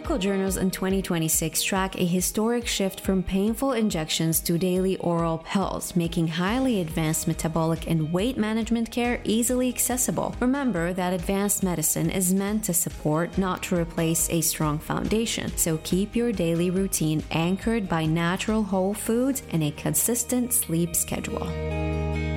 Medical journals in 2026 track a historic shift from painful injections to daily oral pills, making highly advanced metabolic and weight management care easily accessible. Remember that advanced medicine is meant to support, not to replace, a strong foundation. So keep your daily routine anchored by natural whole foods and a consistent sleep schedule.